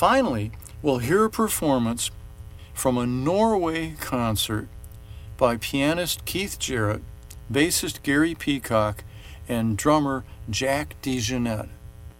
finally, we'll hear a performance from a Norway concert by pianist Keith Jarrett, bassist Gary Peacock, and drummer Jack DeJohnette.